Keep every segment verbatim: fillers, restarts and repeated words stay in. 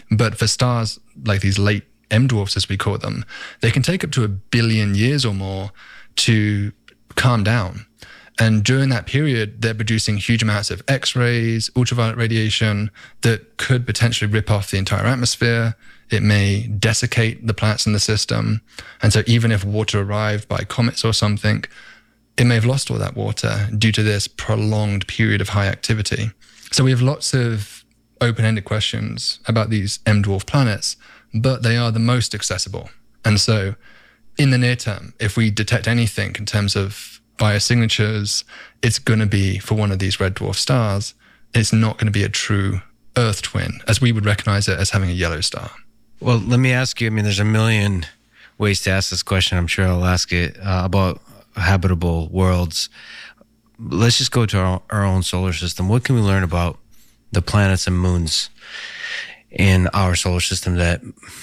But for stars like these late M dwarfs, as we call them, they can take up to a billion years or more to calm down. And during that period, they're producing huge amounts of X-rays, ultraviolet radiation that could potentially rip off the entire atmosphere. It may desiccate the planets in the system. And so even if water arrived by comets or something, it may have lost all that water due to this prolonged period of high activity. So we have lots of open-ended questions about these M dwarf planets, but they are the most accessible. And so in the near term, if we detect anything in terms of biosignatures, it's going to be for one of these red dwarf stars. It's not going to be a true Earth twin, as we would recognize it as having a yellow star. Well, let me ask you, I mean, there's a million ways to ask this question. I'm sure I'll ask it uh, about habitable worlds. Let's just go to our, our own solar system. What can we learn about the planets and moons in our solar system that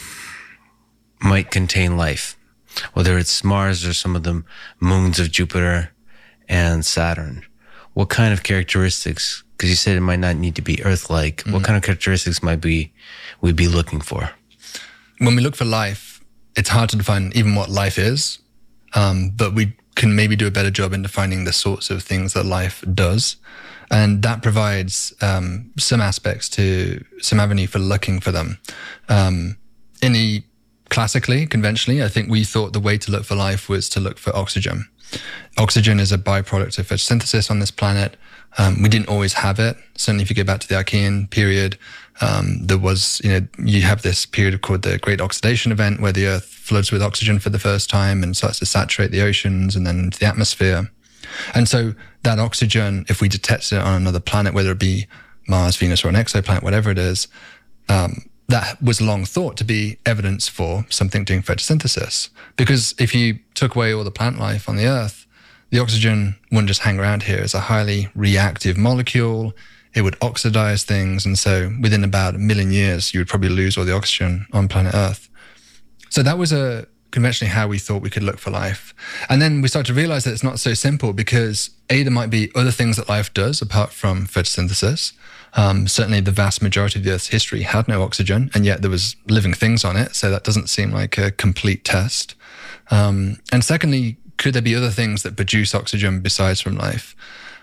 might contain life? Whether it's Mars or some of the moons of Jupiter and Saturn, what kind of characteristics, because you said it might not need to be Earth-like, mm-hmm. what kind of characteristics might be we be looking for? When we look for life, it's hard to define even what life is, um, but we can maybe do a better job in defining the sorts of things that life does. And that provides um, some aspects to some avenue for looking for them. Um, in the Classically, conventionally, I think we thought the way to look for life was to look for oxygen. Oxygen is a byproduct of photosynthesis on this planet. Um, we didn't always have it. Certainly, if you go back to the Archean period, um, there was, you know, you have this period called the Great Oxidation Event, where the Earth floods with oxygen for the first time and starts to saturate the oceans and then into the atmosphere. And so that oxygen, if we detect it on another planet, whether it be Mars, Venus, or an exoplanet, whatever it is, um, that was long thought to be evidence for something doing photosynthesis. Because if you took away all the plant life on the Earth, the oxygen wouldn't just hang around here. It's a highly reactive molecule. It would oxidize things. And so within about a million years, you would probably lose all the oxygen on planet Earth. So that was a conventionally how we thought we could look for life. And then we started to realize that it's not so simple, because A, there might be other things that life does apart from photosynthesis. Um, certainly the vast majority of the Earth's history had no oxygen, and yet there was living things on it. So that doesn't seem like a complete test. Um, and secondly, could there be other things that produce oxygen besides from life?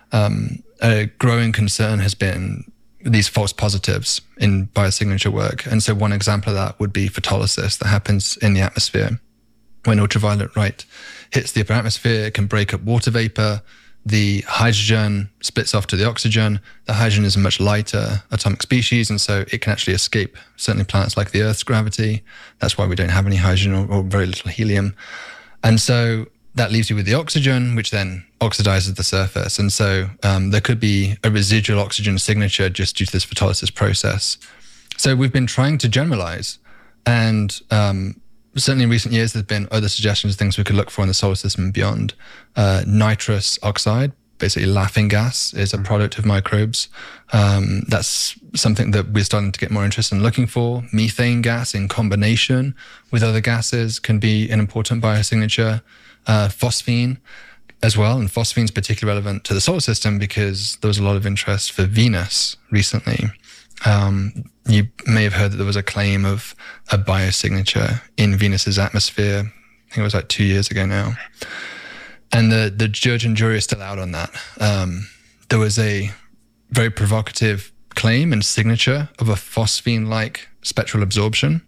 Um, a growing concern has been these false positives in biosignature work. And so one example of that would be photolysis that happens in the atmosphere. When ultraviolet light hits the upper atmosphere, it can break up water vapor. The hydrogen splits off to the oxygen. The hydrogen is a much lighter atomic species, and so it can actually escape certainly planets like the Earth's gravity. That's why we don't have any hydrogen or, or very little helium. And so that leaves you with the oxygen, which then oxidizes the surface. And so um, there could be a residual oxygen signature just due to this photolysis process. So we've been trying to generalize, and um, certainly in recent years, there's been other suggestions of things we could look for in the solar system and beyond. Uh, nitrous oxide, basically laughing gas, is a product of microbes. Um, that's something that we're starting to get more interested in looking for. Methane gas in combination with other gases can be an important biosignature. Uh, phosphine as well, and phosphine is particularly relevant to the solar system because there was a lot of interest for Venus recently. Um, you may have heard that there was a claim of a biosignature in Venus's atmosphere. I think it was like two years ago now. And the, the judge and jury are still out on that. Um, there was a very provocative claim and signature of a phosphine-like spectral absorption.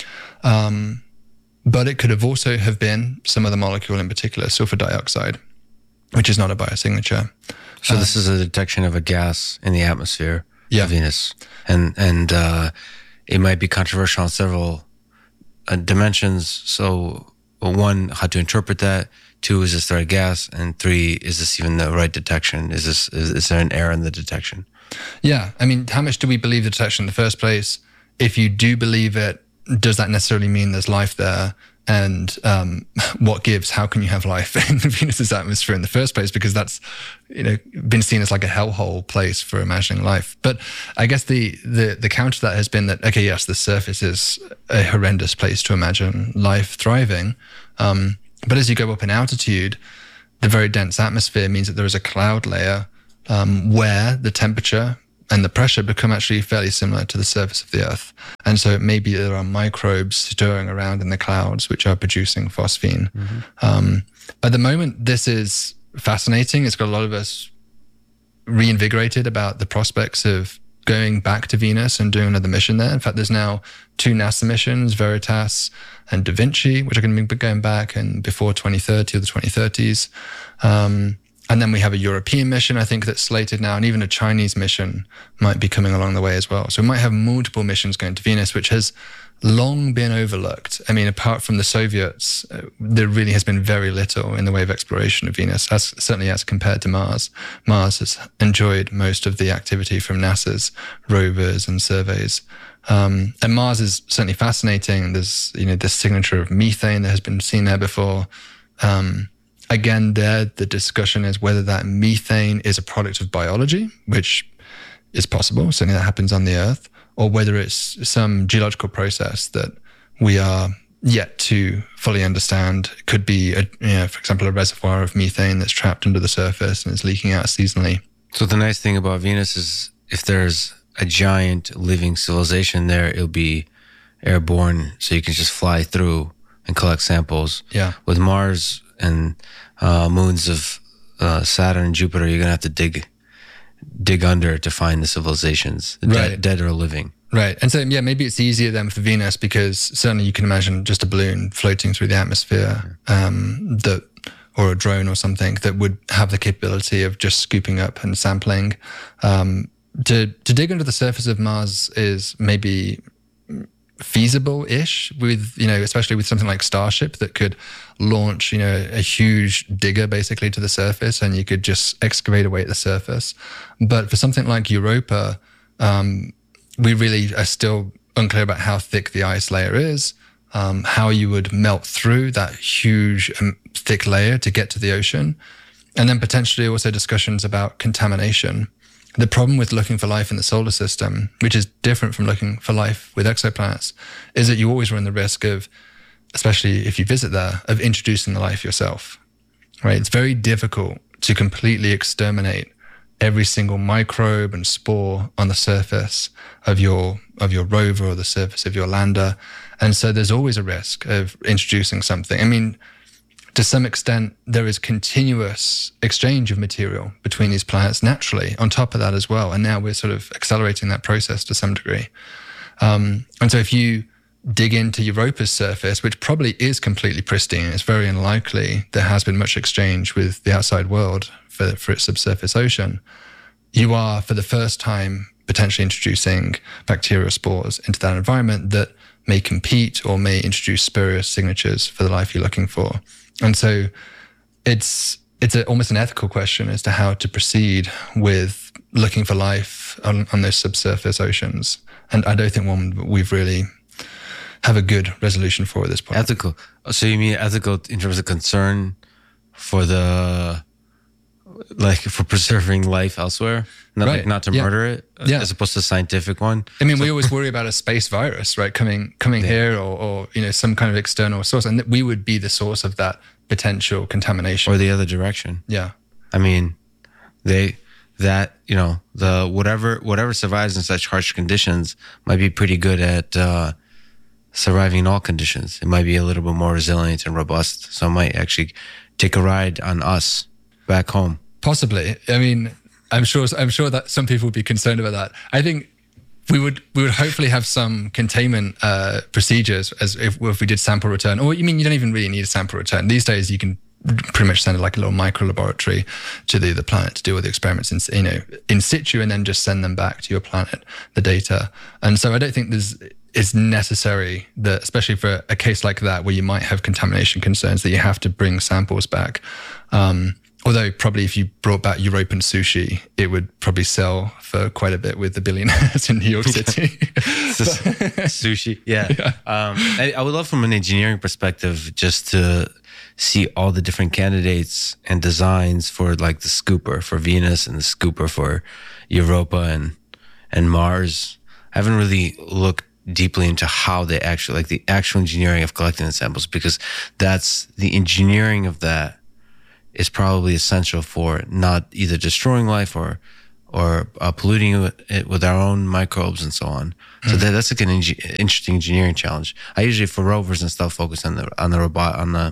Um, but it could have also have been some other molecule, in particular, sulfur dioxide, which is not a biosignature. So uh, this is a detection of a gas in the atmosphere yeah. of Venus. And and uh, it might be controversial on several uh, dimensions. So one, how to interpret that. Two, is this the right gas? And three, is this even the right detection? Is this is, is there an error in the detection? Yeah. I mean, how much do we believe the detection in the first place? If you do believe it, does that necessarily mean there's life there? And um, what gives? How can you have life in Venus's atmosphere in the first place? Because that's, you know, been seen as like a hellhole place for imagining life. But I guess the the the counter to that has been that, okay, yes, the surface is a horrendous place to imagine life thriving. Um, but as you go up in altitude, the very dense atmosphere means that there is a cloud layer um, where the temperature and the pressure become actually fairly similar to the surface of the Earth. And so maybe there are microbes stirring around in the clouds which are producing phosphine. Mm-hmm. Um, at the moment, this is fascinating. It's got a lot of us reinvigorated about the prospects of going back to Venus and doing another mission there. In fact, there's now two NASA missions, Veritas and Da Vinci, which are going to be going back and before twenty thirty or the twenty thirties. Um, and then we have a European mission, I think, that's slated now, and even a Chinese mission might be coming along the way as well. So we might have multiple missions going to Venus, which has long been overlooked. I mean, apart from the Soviets, uh, there really has been very little in the way of exploration of Venus, as certainly as compared to Mars. Mars has enjoyed most of the activity from NASA's rovers and surveys. Um, and Mars is certainly fascinating. There's, you know, this signature of methane that has been seen there before. Um, again, there, the discussion is whether that methane is a product of biology, which is possible. Certainly that happens on the Earth, or whether it's some geological process that we are yet to fully understand. It could be, a, you know, for example, a reservoir of methane that's trapped under the surface and is leaking out seasonally. So the nice thing about Venus is if there's a giant living civilization there, it'll be airborne, so you can just fly through and collect samples. Yeah. With Mars and uh, moons of uh, Saturn and Jupiter, you're going to have to dig dig under to find the civilizations, right. dead, dead or living. Right. And so, yeah, maybe it's easier then for Venus, because certainly you can imagine just a balloon floating through the atmosphere, um, that, or a drone or something that would have the capability of just scooping up and sampling. Um, to, to dig under the surface of Mars is maybe feasible-ish with, you know, especially with something like Starship that could launch, you know, a huge digger basically to the surface, and you could just excavate away at the surface. But for something like Europa, um, we really are still unclear about how thick the ice layer is, um, how you would melt through that huge, um, thick layer to get to the ocean, and then potentially also discussions about contamination. The problem with looking for life in the solar system, which is different from looking for life with exoplanets, is that you always run the risk of, especially if you visit there, of introducing the life yourself, right? It's very difficult to completely exterminate every single microbe and spore on the surface of your of your rover or the surface of your lander. And so there's always a risk of introducing something. I mean, to some extent, there is continuous exchange of material between these planets naturally on top of that as well. And now we're sort of accelerating that process to some degree. Um, and so if you dig into Europa's surface, which probably is completely pristine, it's very unlikely there has been much exchange with the outside world for, for its subsurface ocean, you are for the first time potentially introducing bacterial spores into that environment that may compete or may introduce spurious signatures for the life you're looking for. And so it's it's a, almost an ethical question as to how to proceed with looking for life on, on those subsurface oceans. And I don't think one we've really have a good resolution for at this point. Ethical. So you mean ethical in terms of concern for the, like for preserving life elsewhere? Not, right. like not to yeah. murder it, yeah. as opposed to a scientific one? I mean, so, we always worry about a space virus, right, coming coming yeah. here, or, or, you know, some kind of external source, and that we would be the source of that potential contamination. Or the other direction. Yeah. I mean, they, that, you know, the whatever whatever survives in such harsh conditions might be pretty good at uh, surviving in all conditions. It might be a little bit more resilient and robust, so it might actually take a ride on us back home. Possibly. I mean, I'm sure. I'm sure that some people would be concerned about that. I think we would. We would hopefully have some containment uh, procedures as if, if we did sample return. Or you mean you don't even really need a sample return these days? You can pretty much send it like a little micro laboratory to the the planet to do all the experiments in, you know, in situ, and then just send them back to your planet, the data. And so I don't think there's it's necessary that, especially for a case like that where you might have contamination concerns, that you have to bring samples back. Um, Although probably if you brought back European sushi, it would probably sell for quite a bit with the billionaires in New York City. Sushi, yeah. yeah. Um, I, I would love from an engineering perspective just to see all the different candidates and designs for like the scooper for Venus and the scooper for Europa and and Mars. I haven't really looked deeply into how they actually, like the actual engineering of collecting the samples, because that's the engineering of that is probably essential for not either destroying life or or uh, polluting it with our own microbes and so on. So mm. that, that's like an enge- interesting engineering challenge. I usually, for rovers and stuff, focus on the on the robot on the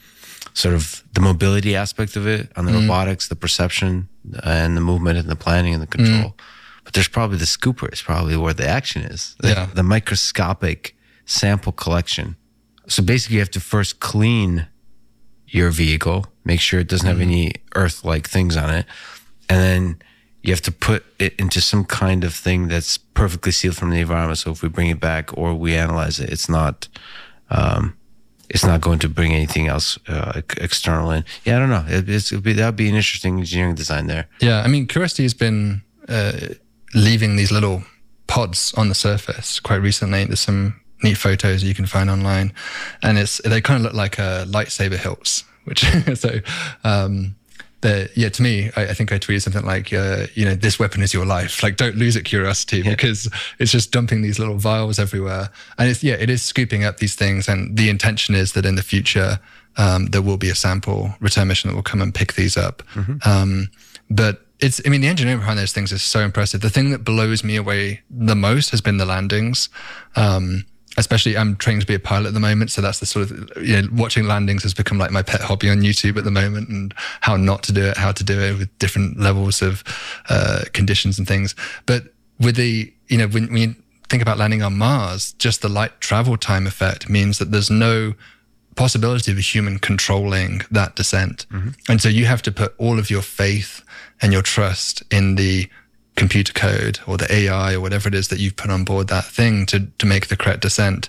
sort of the mobility aspect of it, on the mm. robotics, the perception, and the movement, and the planning and the control. Mm. But there's probably the scooper is probably where the action is. The, yeah. the microscopic sample collection. So basically, you have to first clean your vehicle, make sure it doesn't have mm. any earth-like things on it, and then you have to put it into some kind of thing that's perfectly sealed from the environment. So if we bring it back or we analyze it, it's not, um, it's not going to bring anything else uh, external in. Yeah, I don't know. It, it's, it'd be, that'd be an interesting engineering design there. Yeah, I mean, Curiosity has been uh, leaving these little pods on the surface quite recently. There's some neat photos you can find online, and it's they kind of look like uh, lightsaber hilts, which so. Um, The, yeah, to me, I, I think I tweeted something like, uh, you know, this weapon is your life. Like, don't lose it, Curiosity, yeah. because it's just dumping these little vials everywhere. And it's, yeah, it is scooping up these things. And the intention is that in the future, um, there will be a sample return mission that will come and pick these up. Mm-hmm. Um, but it's, I mean, the engineering behind those things is so impressive. The thing that blows me away the most has been the landings. Um, Especially, I'm training to be a pilot at the moment, so that's the sort of, you know, watching landings has become like my pet hobby on YouTube at the moment, and how not to do it, how to do it with different levels of uh, conditions and things. But with the, you know, when, when you think about landing on Mars, just the light travel time effect means that there's no possibility of a human controlling that descent. Mm-hmm. And so you have to put all of your faith and your trust in the computer code or the A I or whatever it is that you've put on board that thing to to make the correct descent.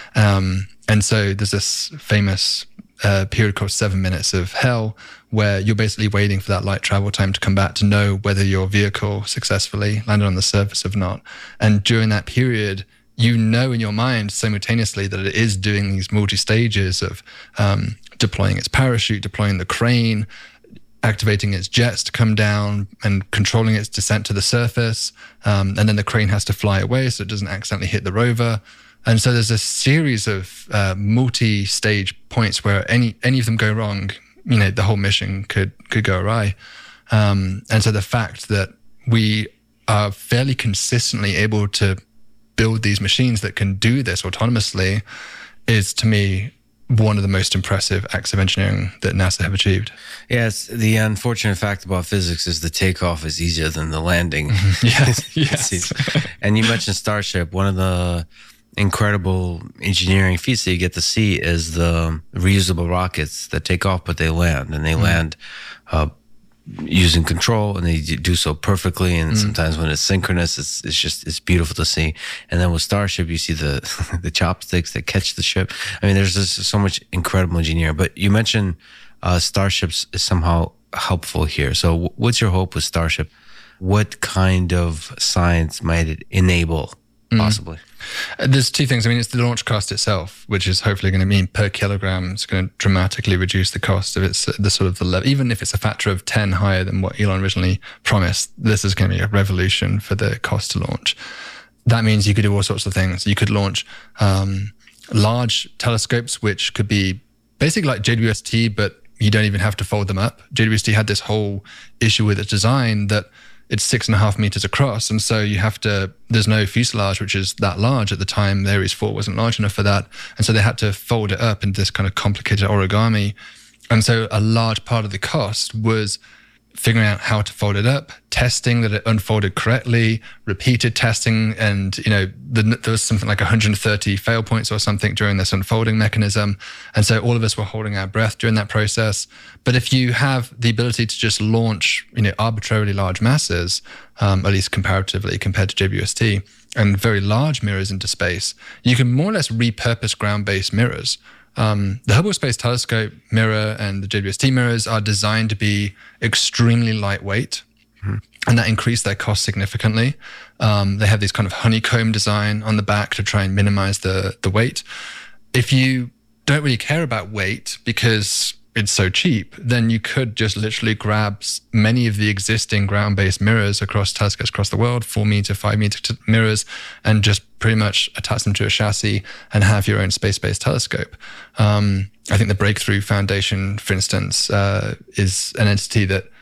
Um, and so there's this famous uh, period called seven minutes of hell, where you're basically waiting for that light travel time to come back to know whether your vehicle successfully landed on the surface or not. And during that period, you know in your mind simultaneously that it is doing these multi-stages of um, deploying its parachute, deploying the crane, activating its jets to come down and controlling its descent to the surface. Um, and then the crane has to fly away so it doesn't accidentally hit the rover. And so there's a series of uh, multi-stage points where any any of them go wrong, you know, the whole mission could could go awry. Um, and so the fact that we are fairly consistently able to build these machines that can do this autonomously is, to me, one of the most impressive acts of engineering that NASA have achieved. Yes, the unfortunate fact about physics is the takeoff is easier than the landing. yes, yes. And you mentioned Starship. One of the incredible engineering feats that you get to see is the reusable rockets that take off, but they land, and they mm. land uh, using control, and they do so perfectly. And mm. sometimes when it's synchronous, it's it's just it's beautiful to see. And then with Starship, you see the the chopsticks that catch the ship. I mean, there's just so much incredible engineering. But you mentioned uh, Starships is somehow helpful here. So, what's your hope with Starship? What kind of science might it enable, possibly? Mm. There's two things. I mean, it's the launch cost itself, which is hopefully going to mean per kilogram it's going to dramatically reduce the cost of its the sort of the level. Even if it's a factor of ten higher than what Elon originally promised, this is going to be a revolution for the cost to launch. That means you could do all sorts of things. You could launch um, large telescopes, which could be basically like J W S T, but you don't even have to fold them up. J W S T had this whole issue with its design that it's six and a half meters across. And so you have to, there's no fuselage, which is that large at the time. The Ares four wasn't large enough for that. And so they had to fold it up into this kind of complicated origami. And so a large part of the cost was figuring out how to fold it up, testing that it unfolded correctly, repeated testing. And, you know, the, there was something like one hundred thirty fail points or something during this unfolding mechanism. And so all of us were holding our breath during that process. But if you have the ability to just launch, you know, arbitrarily large masses, um, at least comparatively compared to J W S T, and very large mirrors into space, you can more or less repurpose ground-based mirrors. Um, the Hubble Space Telescope mirror and the J W S T mirrors are designed to be extremely lightweight, mm-hmm. and that increased their cost significantly. Um, they have this kind of honeycomb design on the back to try and minimize the, the weight. If you don't really care about weight because it's so cheap, then you could just literally grab many of the existing ground-based mirrors across telescopes across the world, four meter, five meter t- mirrors, and just pretty much attach them to a chassis and have your own space-based telescope. Um, I think the Breakthrough Foundation, for instance, uh, is an entity that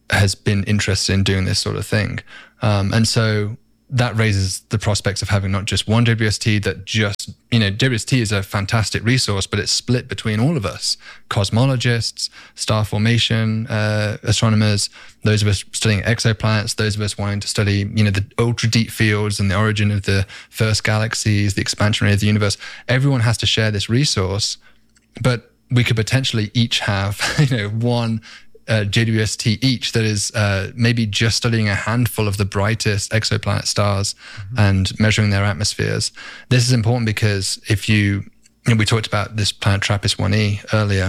has been interested in doing this sort of thing. Um, and so that raises the prospects of having not just one W S T that just, you know, W S T is a fantastic resource, but it's split between all of us, cosmologists, star formation uh, astronomers, those of us studying exoplanets, those of us wanting to study, you know, the ultra deep fields and the origin of the first galaxies, the expansion rate of the universe. Everyone has to share this resource, but we could potentially each have, you know, one Uh, J W S T each that is uh, maybe just studying a handful of the brightest exoplanet stars mm-hmm. and measuring their atmospheres. This is important because if you, you know, we talked about this planet TRAPPIST one e earlier,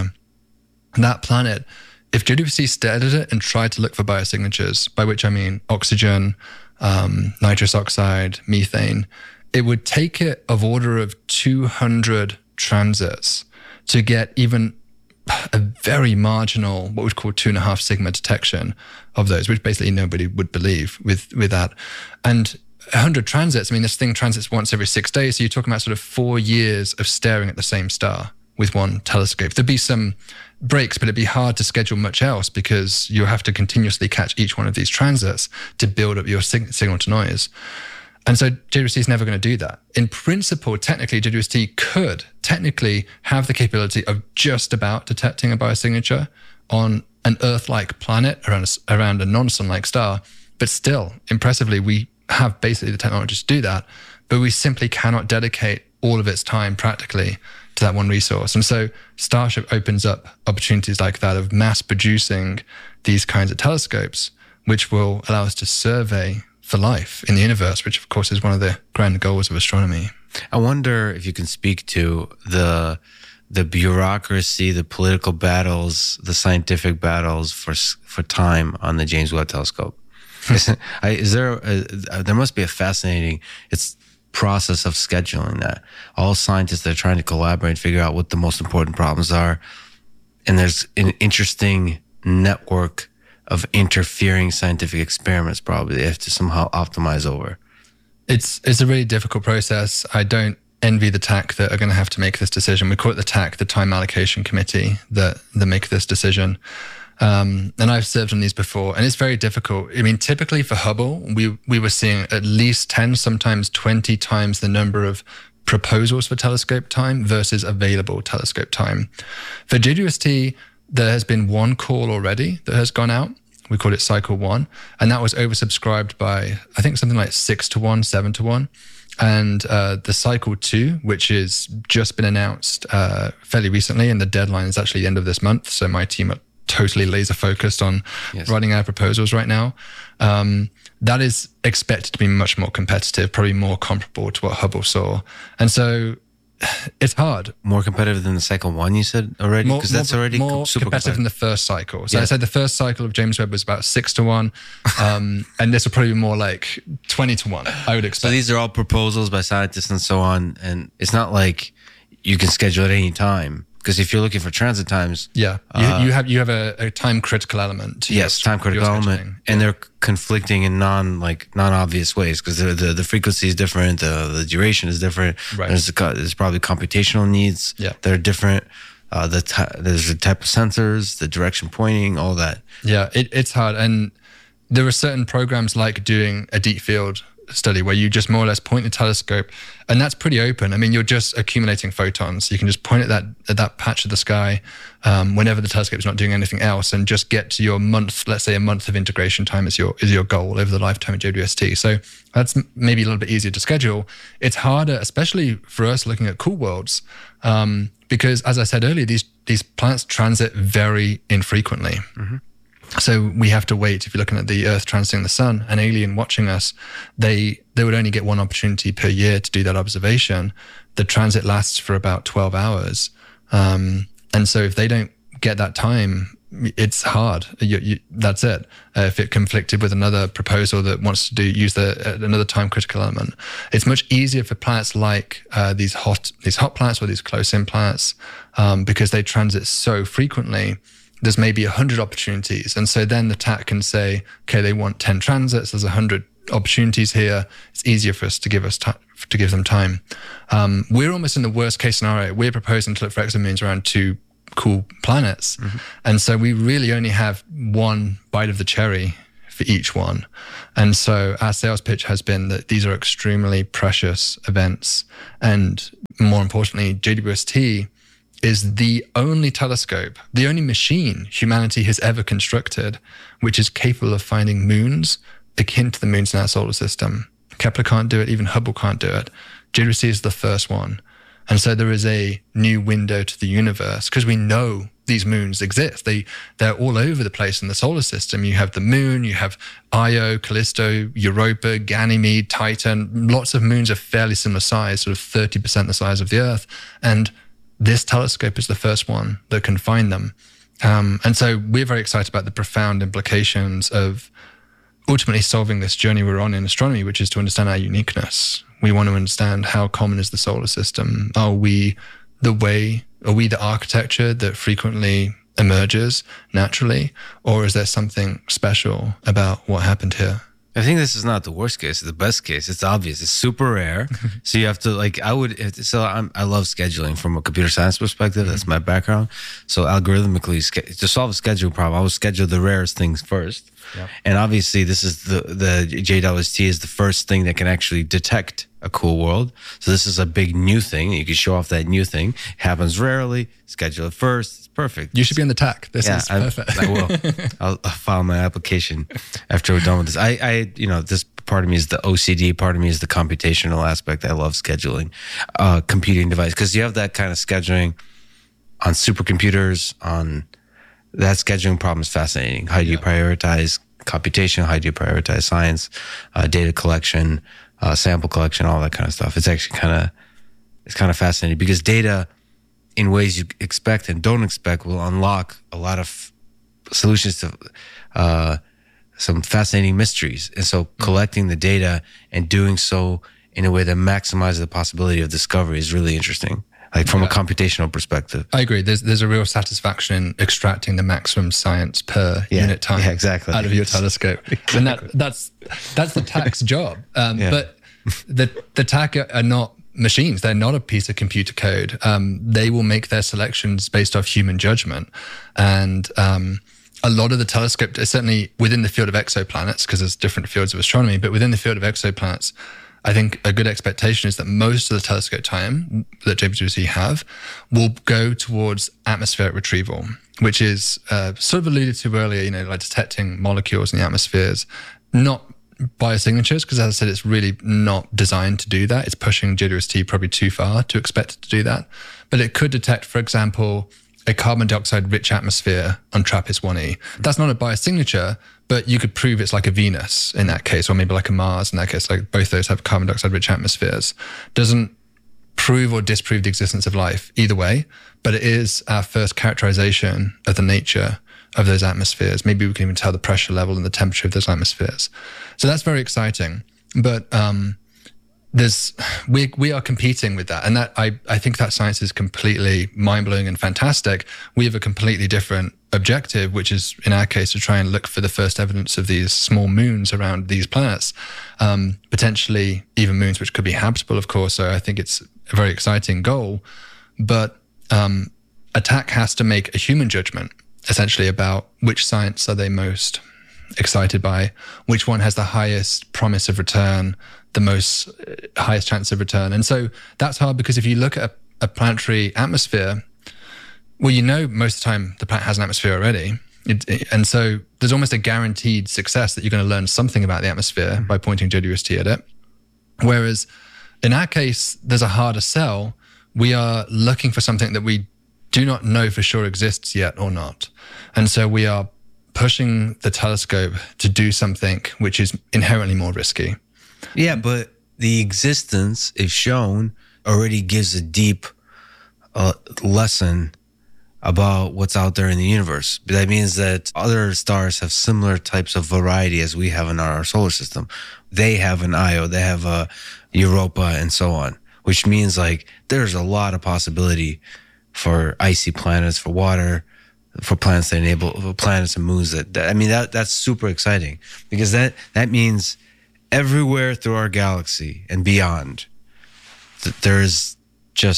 that planet, if J W S T stared at it and tried to look for biosignatures, by which I mean oxygen, um, nitrous oxide, methane, it would take it of order of two hundred transits to get even a very marginal, what we'd call two and a half sigma detection of those, which basically nobody would believe with, with that. And one hundred transits, I mean, this thing transits once every six days. So you're talking about sort of four years of staring at the same star with one telescope. There'd be some breaks, but it'd be hard to schedule much else because you have to continuously catch each one of these transits to build up your sig- signal to noise. And so J W S T is never going to do that. In principle, technically, J W S T could technically have the capability of just about detecting a biosignature on an Earth-like planet around a, around a non-sun-like star. But still, impressively, we have basically the technology to do that, but we simply cannot dedicate all of its time practically to that one resource. And so Starship opens up opportunities like that of mass producing these kinds of telescopes, which will allow us to survey for life in the universe, which of course is one of the grand goals of astronomy. I wonder if you can speak to the the bureaucracy, the political battles, the scientific battles for for time on the James Webb Telescope. is, is there a, there must be a fascinating it's process of scheduling that. All scientists are trying to collaborate, figure out what the most important problems are, and there's an interesting network of interfering scientific experiments probably they have to somehow optimize over. It's it's a really difficult process. I don't envy the T A C that are going to have to make this decision. We call it the T A C, the Time Allocation Committee, that, that make this decision. Um, and I've served on these before, and it's very difficult. I mean, typically for Hubble, we we were seeing at least ten, sometimes twenty times the number of proposals for telescope time versus available telescope time. For J W S T, there has been one call already that has gone out. We call it cycle one. And that was oversubscribed by, I think, something like six to one, seven to one. And uh, the cycle two, which has just been announced uh, fairly recently, and the deadline is actually the end of this month. So my team are totally laser focused on yes. writing our proposals right now. Um, that is expected to be much more competitive, probably more comparable to what Hubble saw. And so it's hard. More competitive than the cycle one, you said already? Because that's already more super competitive than the first cycle. So yeah. I said the first cycle of James Webb was about six to one. Um, and this will probably be more like twenty to one, I would expect. So these are all proposals by scientists and so on. And it's not like you can schedule at any time. Because if you're looking for transit times, yeah, you, uh, you have you have a, a time critical element. To yes, your, time critical element, yeah. and they're conflicting in non like non obvious ways because the, the the frequency is different, the the duration is different. Right. There's the, there's probably computational needs yeah. that are different. Uh, the t- there's the type of sensors, the direction pointing, all that. Yeah, it, it's hard, and there are certain programs like doing a deep field study where you just more or less point the telescope, and that's pretty open. I mean, you're just accumulating photons. You can just point at that at that patch of the sky um, whenever the telescope is not doing anything else, and just get to your month. Let's say a month of integration time is your is your goal over the lifetime of J W S T. So that's maybe a little bit easier to schedule. It's harder, especially for us looking at cool worlds, um, because as I said earlier, these these planets transit very infrequently. Mm-hmm. So we have to wait. If you're looking at the Earth transiting the sun, an alien watching us, they they would only get one opportunity per year to do that observation. The transit lasts for about twelve hours. Um, and so if they don't get that time, it's hard. You, you, that's it. Uh, if it conflicted with another proposal that wants to do use the uh, another time critical element, it's much easier for planets like uh, these hot these hot planets or these close-in planets um, because they transit so frequently. There's maybe one hundred opportunities. And so then the T A C can say, okay, they want ten transits. There's one hundred opportunities here. It's easier for us to give us time, to give them time. Um, we're almost in the worst case scenario. We're proposing to look for exomoons around two cool planets. Mm-hmm. And so we really only have one bite of the cherry for each one. And so our sales pitch has been that these are extremely precious events. And more importantly, J W S T is the only telescope, the only machine humanity has ever constructed, which is capable of finding moons akin to the moons in our solar system. Kepler can't do it, even Hubble can't do it. J W S T is the first one. And so there is a new window to the universe because we know these moons exist. They, they're all over the place in the solar system. You have the moon, you have Io, Callisto, Europa, Ganymede, Titan. Lots of moons are fairly similar size, sort of thirty percent the size of the Earth. And this telescope is the first one that can find them. Um, and so we're very excited about the profound implications of ultimately solving this journey we're on in astronomy, which is to understand our uniqueness. We want to understand how common is the solar system. Are we the way, are we the architecture that frequently emerges naturally? Or is there something special about what happened here? I think this is not the worst case. It's the best case. It's obvious. It's super rare. So you have to like, I would, so I'm, I love scheduling from a computer science perspective. That's my background. So algorithmically, to solve a scheduling problem, I would schedule the rarest things first. Yep. And obviously this is the, the J W S T is the first thing that can actually detect a cool world. So this is a big new thing. You can show off that new thing. It happens rarely. Schedule it first. It's perfect. You should be on the T A C. This yeah, is perfect. I, I will. I'll, I'll file my application after we're done with this. I, I, you know, this part of me is the O C D. Part of me is the computational aspect. I love scheduling, uh, computing device, because you have that kind of scheduling on supercomputers. On that scheduling problem is fascinating. How do you yeah. prioritize computation? How do you prioritize science, uh, data collection? Uh, sample collection, all that kind of stuff. It's actually kind of, it's kind of fascinating because data in ways you expect and don't expect will unlock a lot of solutions to uh, some fascinating mysteries. And so collecting the data and doing so in a way that maximizes the possibility of discovery is really interesting. Like from yeah. a computational perspective. I agree. There's there's a real satisfaction in extracting the maximum science per yeah. unit time yeah, exactly. out of your telescope. Exactly. And that, that's that's the T A C's job. Um, yeah. But the, the T A C are not machines. They're not a piece of computer code. Um, they will make their selections based off human judgment. And um, a lot of the telescope, certainly within the field of exoplanets, because there's different fields of astronomy, but within the field of exoplanets, I think a good expectation is that most of the telescope time that J W S T have will go towards atmospheric retrieval, which is uh, sort of alluded to earlier, you know, like detecting molecules in the atmospheres, not biosignatures, because as I said, it's really not designed to do that. It's pushing J W S T probably too far to expect it to do that. But it could detect, for example, a carbon dioxide rich atmosphere on TRAPPIST one E. That's not a biosignature, but you could prove it's like a Venus in that case, or maybe like a Mars in that case. Like both those have carbon dioxide rich atmospheres. Doesn't prove or disprove the existence of life either way, but it is our first characterization of the nature of those atmospheres. Maybe we can even tell the pressure level and the temperature of those atmospheres. So that's very exciting. But um, there's we we are competing with that, and that I I think that science is completely mind blowing and fantastic. We have a completely different objective, which is in our case to try and look for the first evidence of these small moons around these planets, um, potentially even moons which could be habitable, of course. So I think it's a very exciting goal. But um, a T A C has to make a human judgment, essentially, about which science are they most excited by, which one has the highest promise of return, the most uh, highest chance of return. And so that's hard because if you look at a, a planetary atmosphere, well, you know most of the time the planet has an atmosphere already. It, it, and so there's almost a guaranteed success that you're going to learn something about the atmosphere mm-hmm. by pointing J W S T at it. Whereas in our case, there's a harder sell. We are looking for something that we do not know for sure exists yet or not. And so we are pushing the telescope to do something which is inherently more risky. Yeah, but the existence, if shown, already gives a deep uh, lesson about what's out there in the universe. That means that other stars have similar types of variety as we have in our solar system. They have an Io, they have a Europa, and so on, which means like there's a lot of possibility for icy planets, for water, for planets that enable for planets and moons. That, that I mean, that that's super exciting because that that means everywhere through our galaxy and beyond, that there's just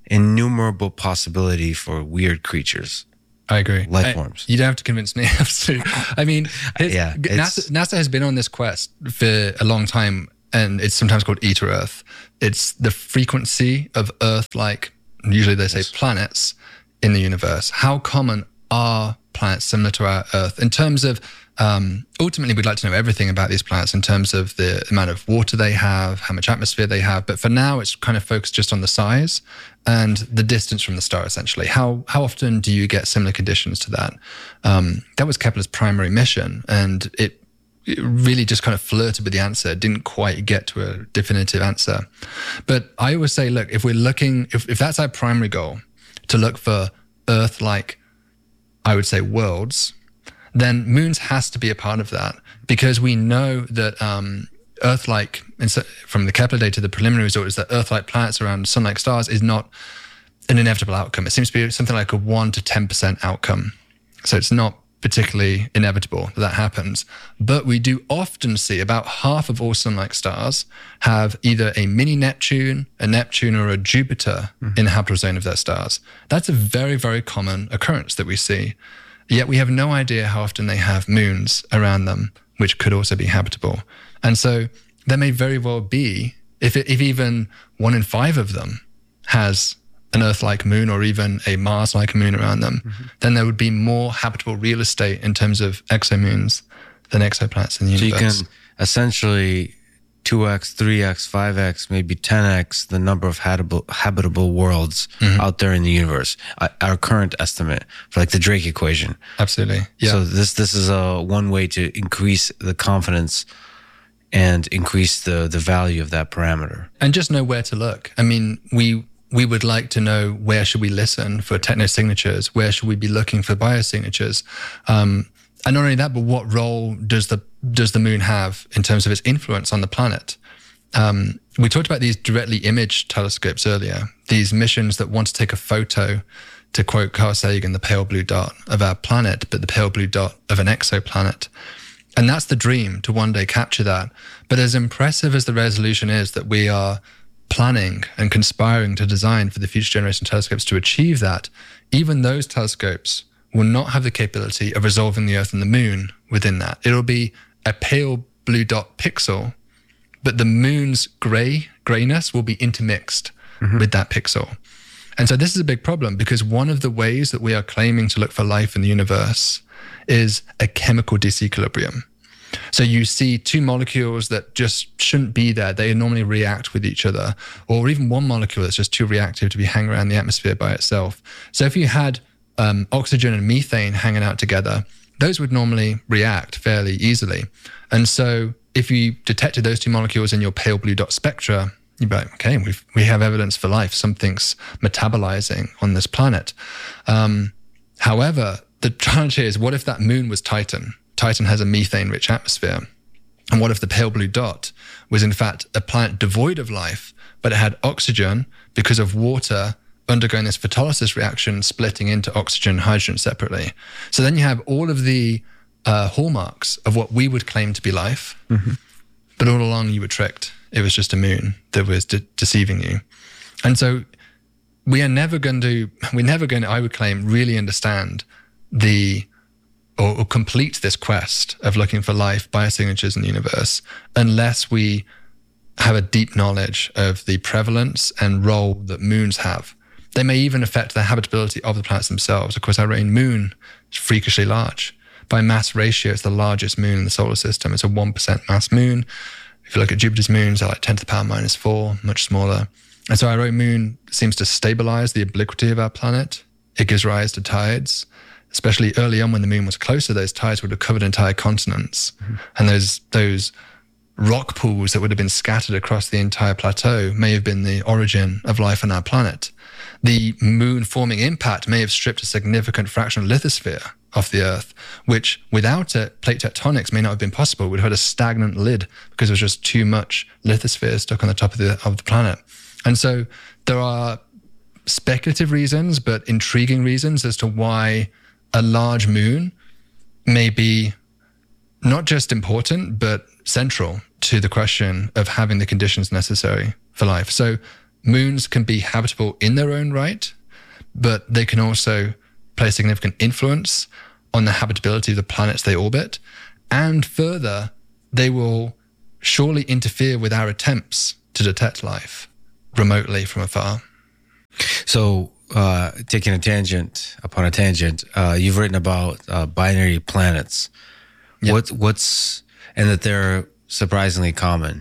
innumerable possibility for weird creatures. I agree. Life I, forms. You don't have to convince me. I mean, yeah, NASA, NASA has been on this quest for a long time, and it's sometimes called E to Earth. It's the frequency of Earth-like, usually they say planets, in the universe. How common are planets similar to our Earth? In terms of, um, ultimately, we'd like to know everything about these planets in terms of the amount of water they have, how much atmosphere they have. But for now, it's kind of focused just on the size and the distance from the star, essentially. How how often do you get similar conditions to that? Um, that was Kepler's primary mission, and it, it really just kind of flirted with the answer. It didn't quite get to a definitive answer. But I always say, look, if we're looking, if, if that's our primary goal, to look for Earth-like, I would say, worlds, then moons has to be a part of that, because we know that um, Earth-like, from the Kepler data, the preliminary result is that Earth-like planets around sun-like stars is not an inevitable outcome. It seems to be something like a one to ten percent outcome. So it's not particularly inevitable that that happens. But we do often see about half of all sun-like stars have either a mini Neptune, a Neptune, or a Jupiter mm-hmm. in the habitable zone of their stars. That's a very, very common occurrence that we see. Yet we have no idea how often they have moons around them, which could also be habitable. And so there may very well be, if, it, if even one in five of them has an Earth-like moon or even a Mars-like moon around them, mm-hmm. then there would be more habitable real estate in terms of exomoons than exoplanets in the universe. So you can essentially two x, three x, five x, maybe ten x the number of habitable, habitable worlds mm-hmm. out there in the universe. Our current estimate for like the Drake equation. Absolutely. Yeah. So this this is a one way to increase the confidence and increase the the value of that parameter. And just know where to look. I mean, we we would like to know, where should we listen for technosignatures? Where should we be looking for biosignatures? Um, and not only that, but what role does the does the moon have in terms of its influence on the planet? Um, we talked about these directly imaged telescopes earlier, these missions that want to take a photo, to quote Carl Sagan, the pale blue dot of our planet, but the pale blue dot of an exoplanet. And that's the dream, to one day capture that. But as impressive as the resolution is that we are planning and conspiring to design for the future generation telescopes to achieve that, even those telescopes will not have the capability of resolving the Earth and the moon within that. It'll be a pale blue dot pixel, but the moon's gray, grayness will be intermixed mm-hmm. with that pixel. And so this is a big problem, because one of the ways that we are claiming to look for life in the universe is a chemical disequilibrium. So you see two molecules that just shouldn't be there. They normally react with each other, or even one molecule that's just too reactive to be hanging around the atmosphere by itself. So if you had um, oxygen and methane hanging out together, those would normally react fairly easily. And so if you detected those two molecules in your pale blue dot spectra, you'd be like, okay, we've, we have evidence for life. Something's metabolizing on this planet. Um, however, the challenge here is, what if that moon was Titan? Titan has a methane-rich atmosphere. And what if the pale blue dot was in fact a planet devoid of life, but it had oxygen because of water undergoing this photolysis reaction, splitting into oxygen and hydrogen separately? So then you have all of the uh, hallmarks of what we would claim to be life, mm-hmm. but all along you were tricked. It was just a moon that was de- deceiving you. And so we are never going to, we're never going to, I would claim, really understand the Or, or complete this quest of looking for life, biosignatures in the universe, unless we have a deep knowledge of the prevalence and role that moons have. They may even affect the habitability of the planets themselves. Of course, our own moon is freakishly large. By mass ratio, it's the largest moon in the solar system. It's a one percent mass moon. If you look at Jupiter's moons, they're like ten to the power minus four, much smaller. And so our own moon seems to stabilize the obliquity of our planet. It gives rise to tides. Especially early on when the moon was closer, those tides would have covered entire continents. Mm-hmm. And those those rock pools that would have been scattered across the entire plateau may have been the origin of life on our planet. The moon forming impact may have stripped a significant fraction of lithosphere off the Earth, which without it, plate tectonics may not have been possible. It would have had a stagnant lid because there was just too much lithosphere stuck on the top of the of the planet. And so there are speculative reasons, but intriguing reasons as to why a large moon may be not just important, but central to the question of having the conditions necessary for life. So moons can be habitable in their own right, but they can also play a significant influence on the habitability of the planets they orbit. And further, they will surely interfere with our attempts to detect life remotely from afar. So, uh, taking a tangent upon a tangent, uh, you've written about uh, binary planets. Yep. What, what's, and that they're surprisingly common,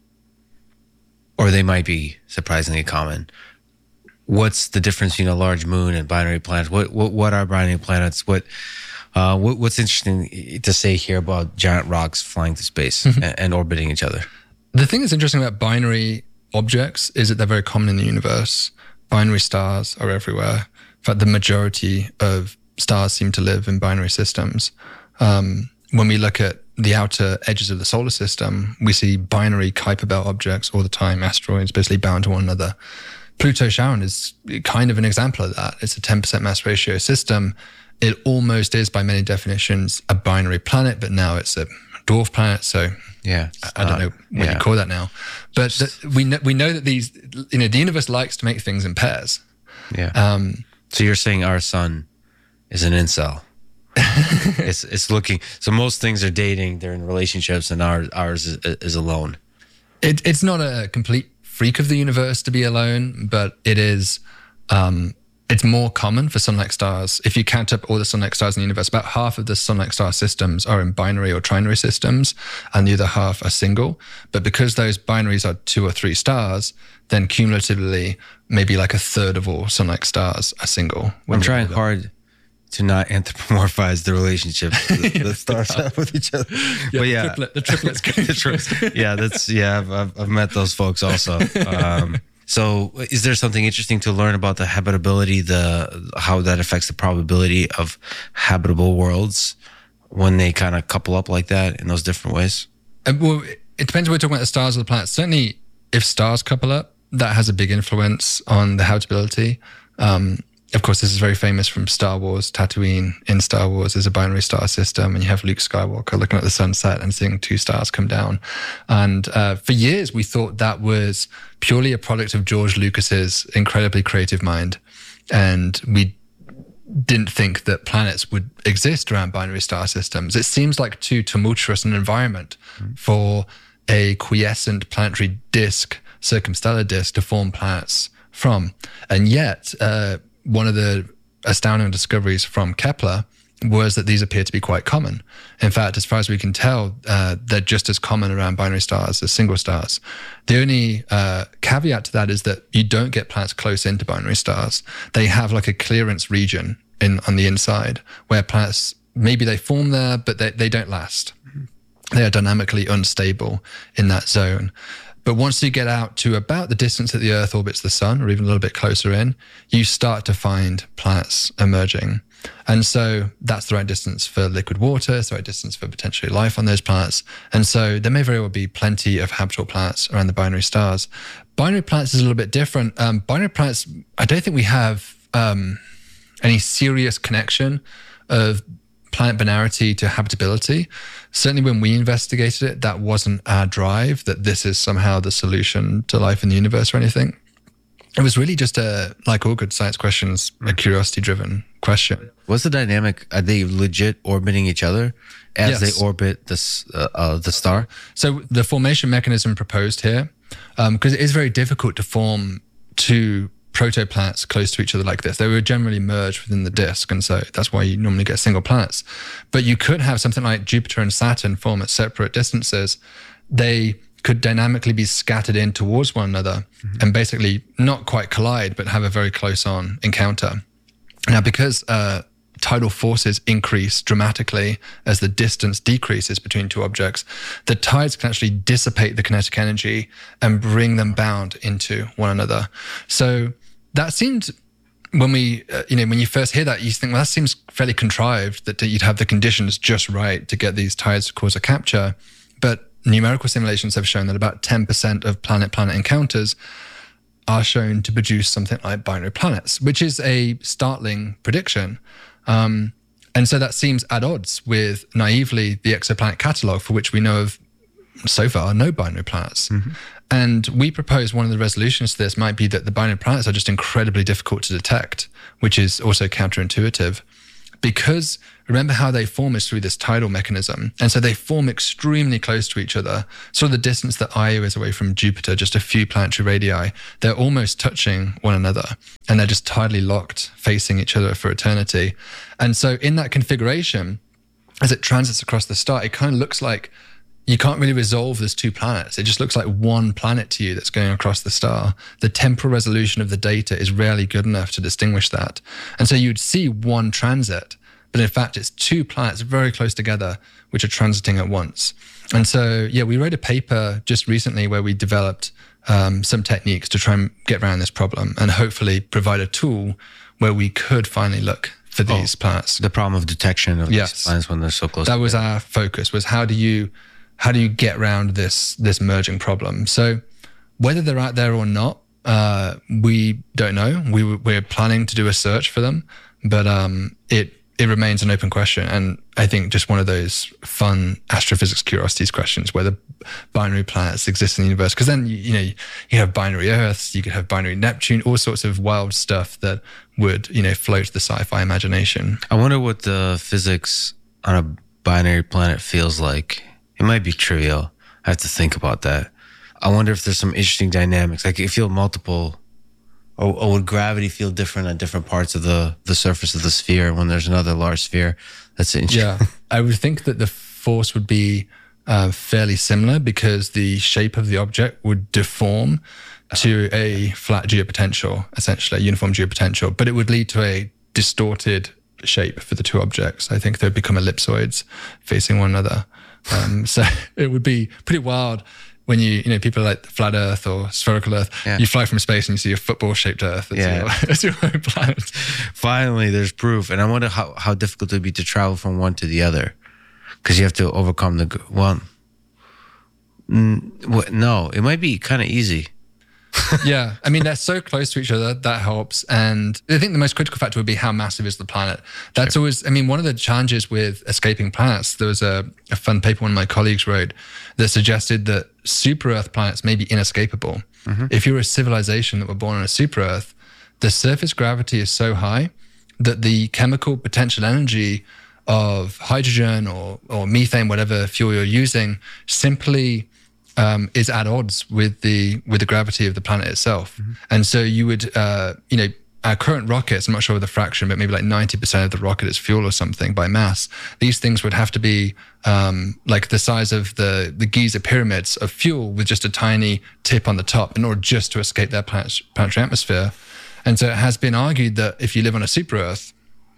or they might be surprisingly common. What's the difference between a large moon and binary planets? What, what, what are binary planets? What, uh, what, what's interesting to say here about giant rocks flying through space mm-hmm. and, and orbiting each other? The thing that's interesting about binary objects is that they're very common in the universe. Binary stars are everywhere. In fact, the majority of stars seem to live in binary systems. Um, when we look at the outer edges of the solar system, we see binary Kuiper belt objects all the time, asteroids basically bound to one another. Pluto-Charon is kind of an example of that. It's a ten percent mass ratio system. It almost is, by many definitions, a binary planet, but now it's a dwarf planet. So yeah, I, I don't know what yeah. you call that now. But the, we know, we know that these, you know, the universe likes to make things in pairs. Yeah. Um, so you're saying our sun is an incel? it's it's looking, so most things are dating, they're in relationships, and ours ours is, is alone. It, it's not a complete freak of the universe to be alone, but it is. Um, it's more common for sun-like stars. If you count up all the sun-like stars in the universe, about half of the sun-like star systems are in binary or trinary systems, and the other half are single. But because those binaries are two or three stars, then cumulatively, maybe like a third of all sun-like stars are single. I'm trying hard to not anthropomorphize the relationships the, the stars have with each other. Yeah, but yeah, the, triplet, the triplets. the tri- yeah, that's yeah. I've, I've I've met those folks also. Um, so, is there something interesting to learn about the habitability, the how that affects the probability of habitable worlds when they kind of couple up like that in those different ways? Uh, well, it depends. We're talking about the stars or the planets. Certainly, if stars couple up, that has a big influence on the habitability. Um, Of course, this is very famous from Star Wars. Tatooine in Star Wars is a binary star system, and you have Luke Skywalker looking at the sunset and seeing two stars come down. And uh, for years, we thought that was purely a product of George Lucas's incredibly creative mind. And we didn't think that planets would exist around binary star systems. It seems like too tumultuous an environment mm-hmm. for a quiescent planetary disk, circumstellar disk, to form planets from. And yet, uh, one of the astounding discoveries from Kepler was that these appear to be quite common. In fact, as far as we can tell, uh, they're just as common around binary stars as single stars. The only uh, caveat to that is that you don't get planets close into binary stars. They have like a clearance region in on the inside where planets, maybe they form there, but they, they don't last. They are dynamically unstable in that zone. But once you get out to about the distance that the Earth orbits the sun, or even a little bit closer in, you start to find planets emerging. And so that's the right distance for liquid water, it's the right distance for potentially life on those planets. And so there may very well be plenty of habitable planets around the binary stars. Binary planets is a little bit different. Um, binary planets, I don't think we have um, any serious connection of planet binarity to habitability. Certainly when we investigated it, that wasn't our drive, that this is somehow the solution to life in the universe or anything. It was really just a, like all good science questions, a curiosity-driven question. What's the dynamic? Are they legit orbiting each other as Yes. they orbit this uh, uh, the star? So the formation mechanism proposed here, because um, it is very difficult to form two protoplanets close to each other like this. They were generally merged within the disk, and so that's why you normally get single planets. But you could have something like Jupiter and Saturn form at separate distances. They could dynamically be scattered in towards one another mm-hmm. and basically not quite collide, but have a very close-on encounter. Now, because uh, tidal forces increase dramatically as the distance decreases between two objects, the tides can actually dissipate the kinetic energy and bring them bound into one another. So that seemed, when we, uh, you know, when you first hear that, you think, well, that seems fairly contrived, that you'd have the conditions just right to get these tides to cause a capture. But numerical simulations have shown that about ten percent of planet-planet encounters are shown to produce something like binary planets, which is a startling prediction. Um, and so that seems at odds with, naively, the exoplanet catalogue, for which we know of so far no binary planets. Mm-hmm. And we propose one of the resolutions to this might be that the binary planets are just incredibly difficult to detect, which is also counterintuitive. Because remember how they form is through this tidal mechanism. And so they form extremely close to each other. Sort of the distance that Io is away from Jupiter, just a few planetary radii, they're almost touching one another. And they're just tidally locked, facing each other for eternity. And so in that configuration, as it transits across the star, it kind of looks like you can't really resolve those two planets. It just looks like one planet to you that's going across the star. The temporal resolution of the data is rarely good enough to distinguish that. And so you'd see one transit, but in fact, it's two planets very close together, which are transiting at once. And so, yeah, we wrote a paper just recently where we developed um, some techniques to try and get around this problem and hopefully provide a tool where we could finally look for these oh, planets. The problem of detection of yes. these planets when they're so close. That together. was our focus, was how do you how do you get around this this merging problem? So whether they're out there or not, uh, we don't know. We, we're planning to do a search for them, but um, it it remains an open question. And I think just one of those fun astrophysics curiosities questions, whether binary planets exist in the universe. Because then, you, you know, you have binary Earths, you could have binary Neptune, all sorts of wild stuff that would, you know, float the sci-fi imagination. I wonder what the physics on a binary planet feels like. It might be trivial. I have to think about that. I wonder if there's some interesting dynamics. Like, you feel multiple, or, or would gravity feel different at different parts of the, the surface of the sphere when there's another large sphere? That's interesting. Yeah, I would think that the force would be uh, fairly similar because the shape of the object would deform to a flat geopotential, essentially, a uniform geopotential, but it would lead to a distorted shape for the two objects. I think they'd become ellipsoids facing one another. Um, so it would be pretty wild when you, you know, people like flat Earth or spherical Earth, yeah. you fly from space and you see a football-shaped Earth. That's yeah. your, that's your own planet. Finally, there's proof. And I wonder how, how difficult it would be to travel from one to the other. Because you have to overcome the, well, no, it might be kind of easy. Yeah, I mean, they're so close to each other, that helps. And I think the most critical factor would be how massive is the planet. That's sure. always, I mean, one of the challenges with escaping planets, there was a, a fun paper one of my colleagues wrote that suggested that super Earth planets may be inescapable. Mm-hmm. If you're a civilization that were born on a super Earth, the surface gravity is so high that the chemical potential energy of hydrogen or, or methane, whatever fuel you're using, simply Um, is at odds with the with the gravity of the planet itself. Mm-hmm. And so you would, uh, you know, our current rockets, I'm not sure of the fraction, but maybe like ninety percent of the rocket is fuel or something by mass. These things would have to be um, like the size of the, the Giza pyramids of fuel with just a tiny tip on the top in order just to escape their planet's planetary atmosphere. And so it has been argued that if you live on a super Earth,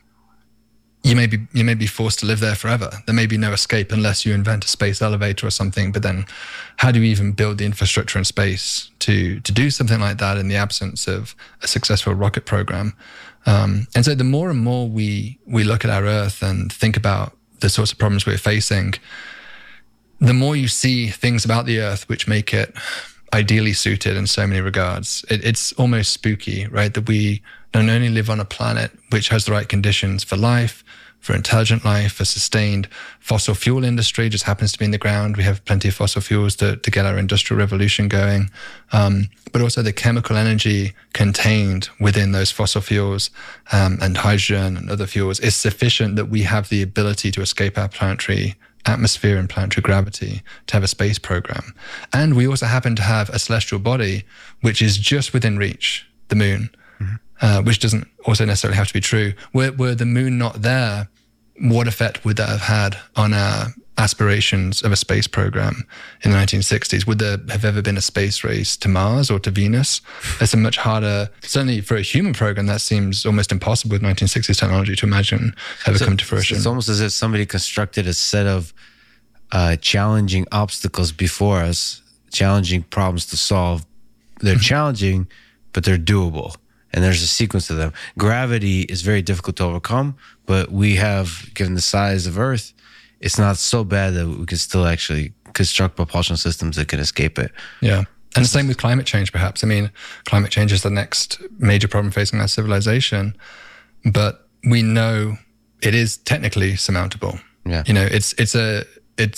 you may be you may be forced to live there forever. There may be no escape unless you invent a space elevator or something. But then how do you even build the infrastructure in space to to do something like that in the absence of a successful rocket program? Um, and so the more and more we we look at our Earth and think about the sorts of problems we're facing, the more you see things about the Earth which make it ideally suited in so many regards. It, it's almost spooky, right? That we don't only live on a planet which has the right conditions for life, for intelligent life, for sustained fossil fuel industry, just happens to be in the ground. We have plenty of fossil fuels to, to get our industrial revolution going. Um, but also the chemical energy contained within those fossil fuels um, and hydrogen and other fuels is sufficient that we have the ability to escape our planetary atmosphere and planetary gravity to have a space program. And we also happen to have a celestial body which is just within reach, the moon. Mm-hmm. Uh, which doesn't also necessarily have to be true. Were, were the moon not there, what effect would that have had on our aspirations of a space program in the nineteen sixties? Would there have ever been a space race to Mars or to Venus? It's a much harder, certainly for a human program, that seems almost impossible with nineteen sixties technology to imagine ever so, come to fruition. It's almost as if somebody constructed a set of uh, challenging obstacles before us, challenging problems to solve. They're challenging, but they're doable. And there's a sequence to them. Gravity is very difficult to overcome, but we have, given the size of Earth, it's not so bad that we can still actually construct propulsion systems that can escape it. Yeah. And the same with climate change, perhaps. I mean, climate change is the next major problem facing our civilization, but we know it is technically surmountable. Yeah. You know, it's it's a it's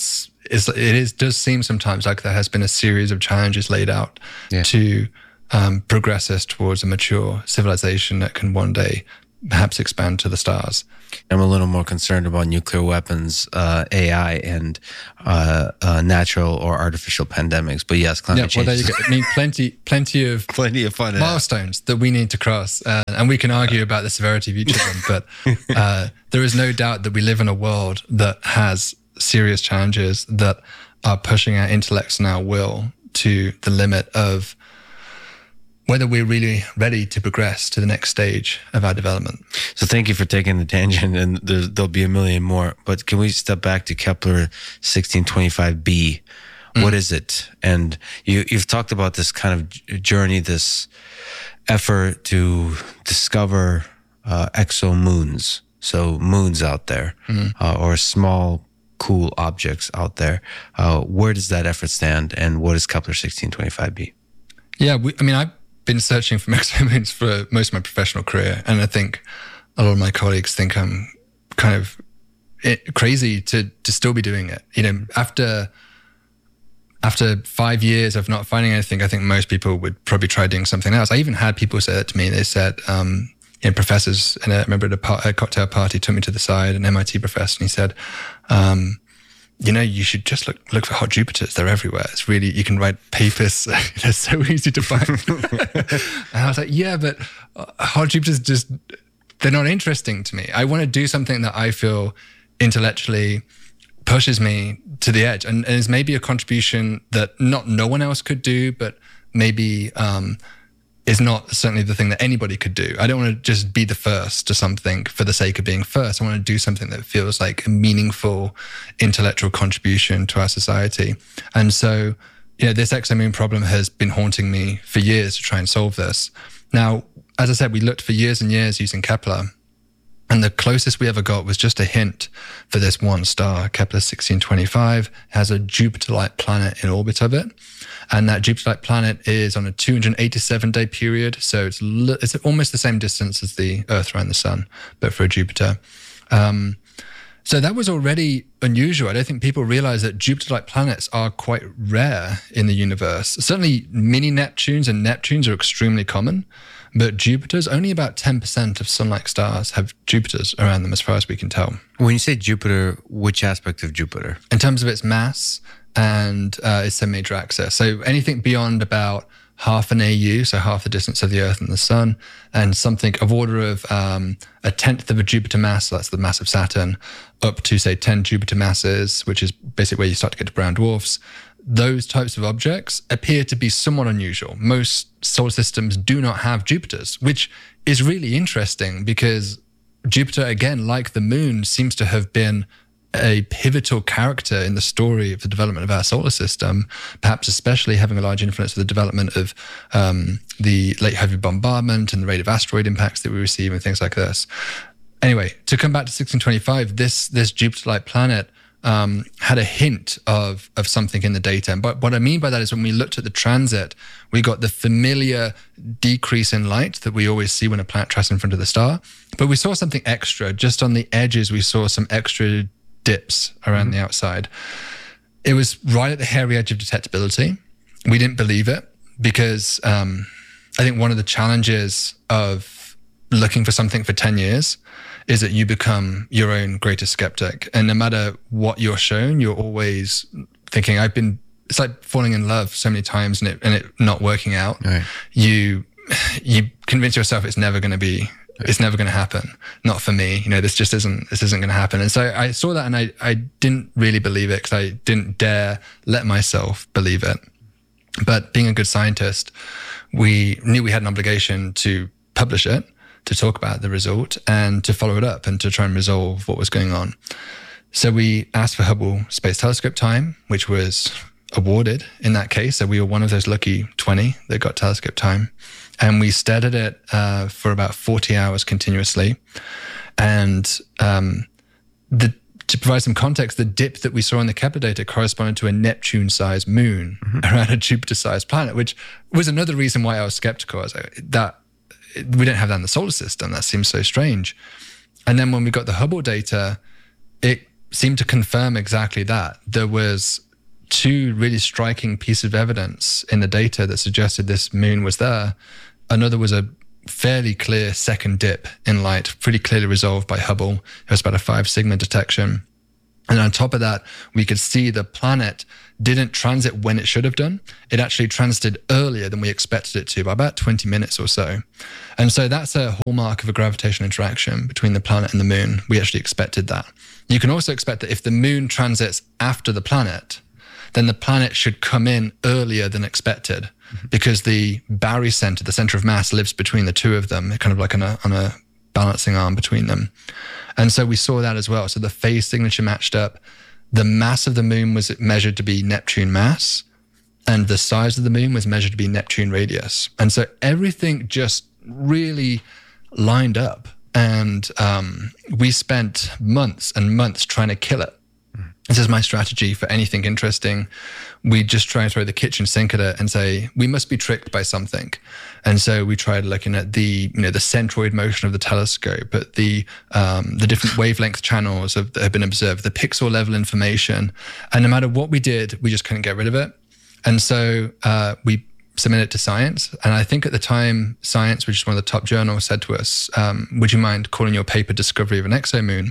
it's, it is does seem sometimes like there has been a series of challenges laid out yeah. to um, progress us towards a mature civilization that can one day perhaps expand to the stars. I'm a little more concerned about nuclear weapons, uh, A I, and uh, uh, natural or artificial pandemics. But yes, climate yeah, change. Well, there you go. I mean, plenty, plenty of plenty of fun milestones that we need to cross, uh, and we can argue about the severity of each of them. But uh, there is no doubt that we live in a world that has serious challenges that are pushing our intellects and our will to the limit of whether we're really ready to progress to the next stage of our development. So thank you for taking the tangent, and there, there'll be a million more. But can we step back to Kepler sixteen twenty-five b? Mm. What is it? And you, you've talked about this kind of journey, this effort to discover uh, exomoons, so moons out there, mm. uh, or small, cool objects out there. Uh, where does that effort stand, and what is Kepler sixteen twenty-five b? Yeah, we, I mean, I been searching for exomoons for most of my professional career, and I think a lot of my colleagues think I'm kind of crazy to to still be doing it. You know, after after five years of not finding anything, I think most people would probably try doing something else. I even had people say that to me. They said, um, you know, professors, and I remember at a, par- a cocktail party, took me to the side, an M I T professor, and he said, um, you know, you should just look look for hot Jupiters. They're everywhere. It's really, you can write papers. They're so easy to find. And I was like, yeah, but hot Jupiters just, they're not interesting to me. I want to do something that I feel intellectually pushes me to the edge, and, and is maybe a contribution that not no one else could do, but maybe um, is not certainly the thing that anybody could do. I don't want to just be the first to something for the sake of being first. I want to do something that feels like a meaningful intellectual contribution to our society. And so, you know, this exomoon problem has been haunting me for years to try and solve this. Now, as I said, we looked for years and years using Kepler, and the closest we ever got was just a hint for this one star. Kepler sixteen twenty-five has a Jupiter-like planet in orbit of it. And that Jupiter-like planet is on a two hundred eighty-seven day period. So it's it's almost the same distance as the Earth around the sun, but for a Jupiter. Um, so that was already unusual. I don't think people realize that Jupiter-like planets are quite rare in the universe. Certainly mini Neptunes and Neptunes are extremely common, but Jupiters, only about ten percent of sun-like stars have Jupiters around them as far as we can tell. When you say Jupiter, which aspect of Jupiter? In terms of its mass and uh, its major axis. So anything beyond about half an A U, so half the distance of the Earth and the Sun, and something of order of um, a tenth of a Jupiter mass, so that's the mass of Saturn, up to, say, ten Jupiter masses, which is basically where you start to get to brown dwarfs. Those types of objects appear to be somewhat unusual. Most solar systems do not have Jupiters, which is really interesting because Jupiter, again, like the moon, seems to have been a pivotal character in the story of the development of our solar system, perhaps especially having a large influence on the development of um, the late heavy bombardment and the rate of asteroid impacts that we receive and things like this. Anyway, to come back to sixteen twenty-five, this this Jupiter-like planet um, had a hint of of something in the data. And but what I mean by that is when we looked at the transit, we got the familiar decrease in light that we always see when a planet travels in front of the star. But we saw something extra. Just on the edges, we saw some extra dips around mm-hmm. the outside. It was right at the hairy edge of detectability. We didn't believe it because um, I think one of the challenges of looking for something for ten years is that you become your own greatest skeptic. And no matter what you're shown, you're always thinking, I've been, it's like falling in love so many times and it, and it not working out. Right. You, you convince yourself it's never going to be It's never going to happen. Not for me. You know, this just isn't, this isn't going to happen. And so I saw that and I, I didn't really believe it because I didn't dare let myself believe it. But being a good scientist, we knew we had an obligation to publish it, to talk about the result and to follow it up and to try and resolve what was going on. So we asked for Hubble Space Telescope time, which was awarded in that case. So we were one of those lucky twenty that got telescope time. And we stared at it uh, for about forty hours continuously. And um, the, to provide some context, the dip that we saw in the Kepler data corresponded to a Neptune-sized moon mm-hmm. around a Jupiter-sized planet, which was another reason why I was skeptical. I was like, that, we don't have that in the solar system. That seems so strange. And then when we got the Hubble data, it seemed to confirm exactly that. There was two really striking pieces of evidence in the data that suggested this moon was there. Another was a fairly clear second dip in light, pretty clearly resolved by Hubble. It was about a five sigma detection. And on top of that, we could see the planet didn't transit when it should have done. It actually transited earlier than we expected it to, by about twenty minutes or so. And so that's a hallmark of a gravitational interaction between the planet and the moon. We actually expected that. You can also expect that if the moon transits after the planet, then the planet should come in earlier than expected, mm-hmm. because the barycenter, the center of mass, lives between the two of them, kind of like on a, on a balancing arm between them. And so we saw that as well. So the phase signature matched up. The mass of the moon was measured to be Neptune mass, and the size of the moon was measured to be Neptune radius. And so everything just really lined up. And um, we spent months and months trying to kill it. This is my strategy for anything interesting. We just try and throw the kitchen sink at it and say, we must be tricked by something. And so we tried looking at the, you know, the centroid motion of the telescope, at the um, the different wavelength channels of, that have been observed, the pixel level information. And no matter what we did, we just couldn't get rid of it. And so uh, we submitted it to Science. And I think at the time, Science, which is one of the top journals, said to us, um, would you mind calling your paper Discovery of an Exomoon?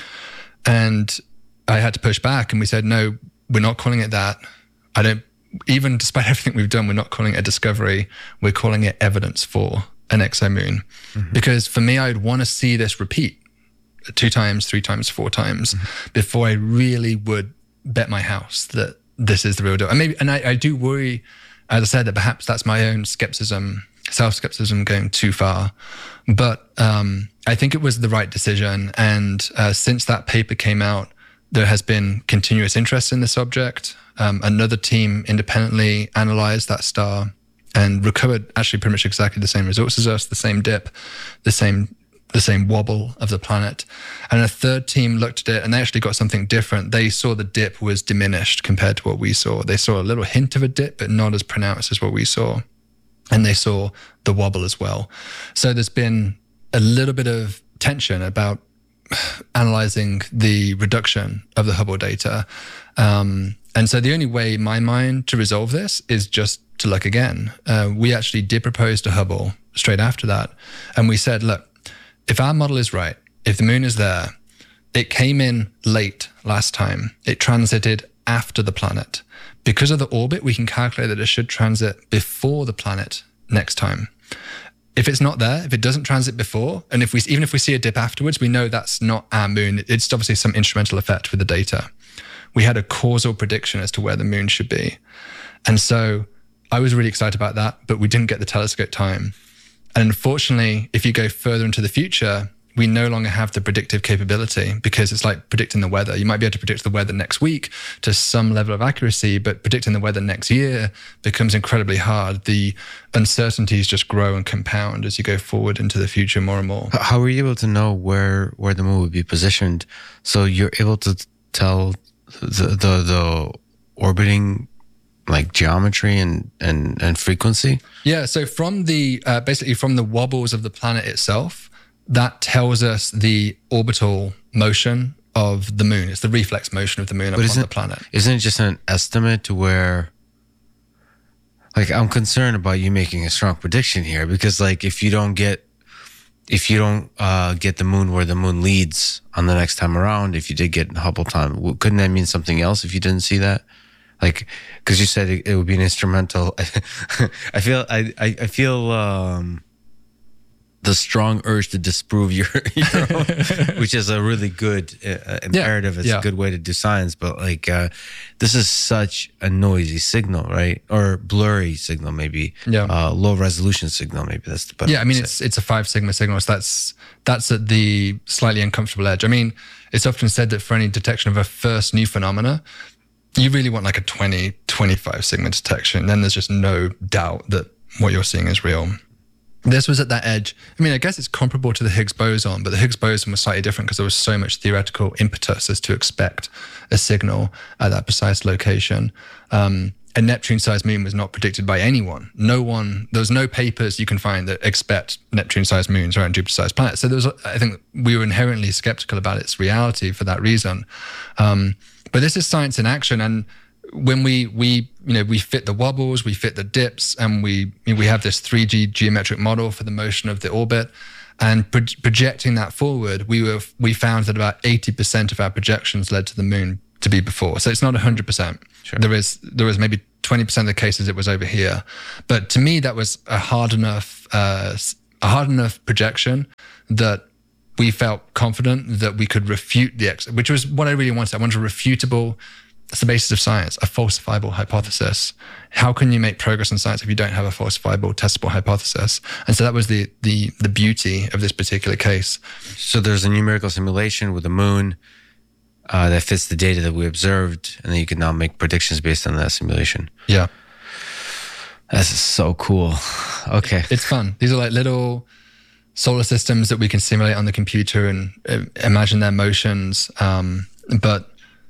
And I had to push back, and we said, no, we're not calling it that. I don't, even despite everything we've done, we're not calling it a discovery. We're calling it evidence for an exomoon. Mm-hmm. Because for me, I'd want to see this repeat two times, three times, four times mm-hmm. before I really would bet my house that this is the real deal. And maybe, and I, I do worry, as I said, that perhaps that's my own skepticism, self-skepticism going too far. But um, I think it was the right decision. And uh, since that paper came out, there has been continuous interest in this object. Um, another team independently analyzed that star and recovered actually pretty much exactly the same results as us, the same dip, the same the same wobble of the planet. And a third team looked at it and they actually got something different. They saw the dip was diminished compared to what we saw. They saw a little hint of a dip, but not as pronounced as what we saw. And they saw the wobble as well. So there's been a little bit of tension about analyzing the reduction of the Hubble data. Um, and so the only way in my mind to resolve this is just to look again. Uh, we actually did propose to Hubble straight after that. And we said, look, if our model is right, if the moon is there, it came in late last time, it transited after the planet. Because of the orbit, we can calculate that it should transit before the planet next time. If it's not there, if it doesn't transit before, and if we even if we see a dip afterwards, we know that's not our moon. It's obviously some instrumental effect with the data. We had a causal prediction as to where the moon should be. And so I was really excited about that, but we didn't get the telescope time. And unfortunately, if you go further into the future, we no longer have the predictive capability, because it's like predicting the weather. You might be able to predict the weather next week to some level of accuracy, but predicting the weather next year becomes incredibly hard. The uncertainties just grow and compound as you go forward into the future more and more. How were you able to know where, where the moon would be positioned? So you're able to tell the the, the orbiting like geometry and, and, and frequency? Yeah, so from the, uh, basically from the wobbles of the planet itself, that tells us the orbital motion of the moon. It's the reflex motion of the moon upon the planet. Isn't it just an estimate to where, like, I'm concerned about you making a strong prediction here, because like if you don't get, if you don't uh, get the moon where the moon leads on the next time around, if you did get Hubble time, couldn't that mean something else if you didn't see that? Like, because you said it, it would be an instrumental. I feel, I, I, I feel, um, the strong urge to disprove your, your own, which is a really good uh, imperative. Yeah, it's yeah. a good way to do science. But like, uh, this is such a noisy signal, right? Or blurry signal, maybe. Yeah. Uh, low resolution signal, maybe that's the better. Yeah, I mean, it's it's a five sigma signal. So that's that's at the slightly uncomfortable edge. I mean, it's often said that for any detection of a first new phenomena, you really want like a twenty, twenty-five sigma detection. Then there's just no doubt that what you're seeing is real. This was at that edge. I mean, I guess it's comparable to the Higgs boson, but the Higgs boson was slightly different because there was so much theoretical impetus as to expect a signal at that precise location. Um, a Neptune-sized moon was not predicted by anyone. No one, there's no papers you can find that expect Neptune-sized moons around Jupiter-sized planets. So there was, I think we were inherently skeptical about its reality for that reason. Um, but this is science in action. And when we, we, you know, we fit the wobbles, we fit the dips, and we, we have this three D geometric model for the motion of the orbit. And pro- projecting that forward, we were, we found that about eighty percent of our projections led to the moon to be before. So it's not one hundred percent. Sure. There is there was maybe twenty percent of the cases it was over here. But to me, that was a hard enough uh, a hard enough projection that we felt confident that we could refute the ex, which was what I really wanted. I wanted a refutable, that's the basis of science, a falsifiable hypothesis. How can you make progress in science if you don't have a falsifiable, testable hypothesis? And so that was the the the beauty of this particular case. So there's a numerical simulation with the moon uh, that fits the data that we observed, and then you can now make predictions based on that simulation. Yeah. That's so cool. Okay. It's fun. These are like little solar systems that we can simulate on the computer and uh, imagine their motions. Um, but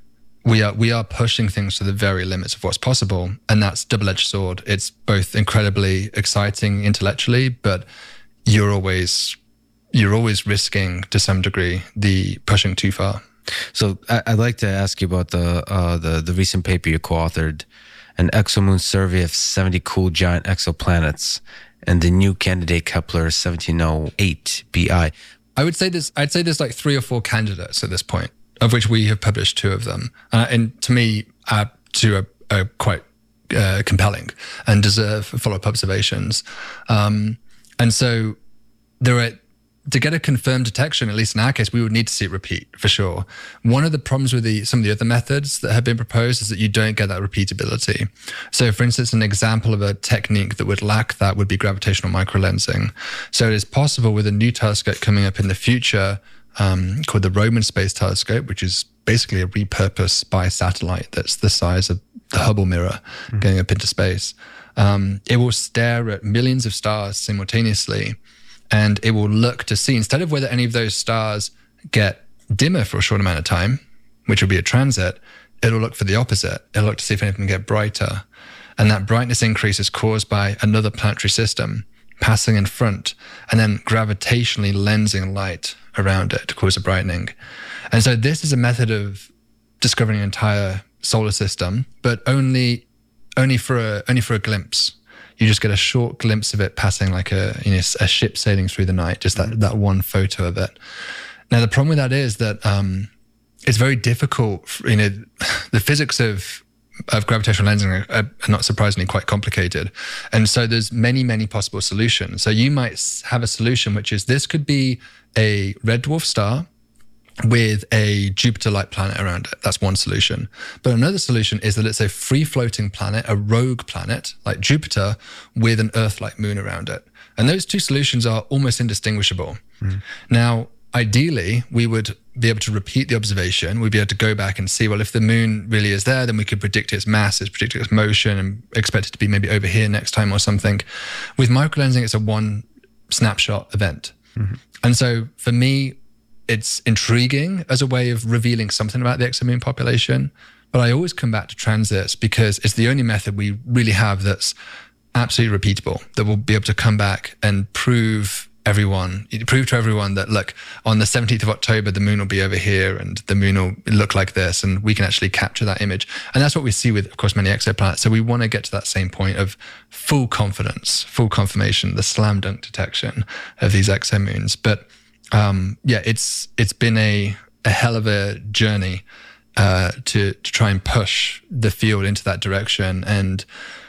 we are we are pushing things to the very limits of what's possible, and that's double-edged sword. It's both incredibly exciting intellectually, but you're always you're always risking to some degree the pushing too far. So I, I'd like to ask you about the uh, the the recent paper you co-authored, an exomoon survey of seventy cool giant exoplanets, and the new candidate Kepler seventeen oh eight b I. I would say this. I'd say there's like three or four candidates at this point, of which we have published two of them, uh, and to me, uh, two are, are quite uh, compelling and deserve follow-up observations. Um, and so there are. To get a confirmed detection, at least in our case, we would need to see it repeat for sure. One of the problems with the, some of the other methods that have been proposed is that you don't get that repeatability. So for instance, an example of a technique that would lack that would be gravitational microlensing. So it is possible with a new telescope coming up in the future um, called the Roman Space Telescope, which is basically a repurposed spy satellite that's the size of the Hubble mirror mm-hmm. going up into space. Um, it will stare at millions of stars simultaneously, and it will look to see, instead of whether any of those stars get dimmer for a short amount of time, which will be a transit, it'll look for the opposite. It'll look to see if any of them get brighter. And that brightness increase is caused by another planetary system passing in front and then gravitationally lensing light around it to cause a brightening. And so this is a method of discovering an entire solar system, but only only for a only for a glimpse. You just get a short glimpse of it passing like a, you know, a ship sailing through the night, just that, that one photo of it. Now, the problem with that is that um, it's very difficult, for, you know, the physics of, of gravitational lensing are, are not surprisingly quite complicated. And so there's many, many possible solutions. So you might have a solution, which is this could be a red dwarf star with a Jupiter-like planet around it. That's one solution. But another solution is that it's a free-floating planet, a rogue planet like Jupiter, with an Earth-like moon around it. And those two solutions are almost indistinguishable. Mm. Now, ideally, we would be able to repeat the observation. We'd be able to go back and see, well, if the moon really is there, then we could predict its mass, predict its motion, and expect it to be maybe over here next time or something. With microlensing, it's a one snapshot event. Mm-hmm. And so for me, it's intriguing as a way of revealing something about the exomoon population, but I always come back to transits because it's the only method we really have that's absolutely repeatable, that will be able to come back and prove everyone, prove to everyone that, look, on the seventeenth of October, the moon will be over here and the moon will look like this, and we can actually capture that image. And that's what we see with, of course, many exoplanets. So we want to get to that same point of full confidence, full confirmation, the slam dunk detection of these exomoons. But Um, yeah, it's it's been a, a hell of a journey uh, to to try and push the field into that direction. And